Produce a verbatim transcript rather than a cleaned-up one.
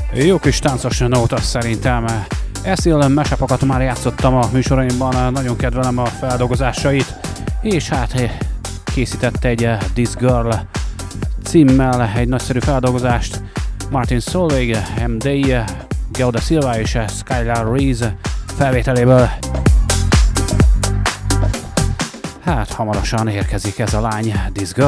Jó kis táncos nóta szerintem. Eszél mesepakat már játszottam a műsoraimban, nagyon kedvelem a feldolgozásait, és hát készített egy This Girl címmel egy nagyszerű feldolgozást Martin Solveig, em dé, Geo Da Silva és Skylar Reese felvételéből. Hát hamarosan érkezik ez a lány, This Girl.